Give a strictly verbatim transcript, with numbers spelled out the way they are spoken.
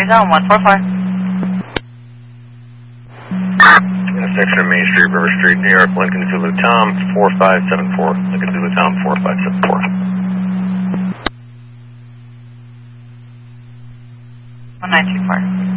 Boundary zone, one four four. Section of Main Street, River Street, New York, Lincoln Zulu Tom, four five seven four. Lincoln Zulu Tom, four five seven four. one nine two four.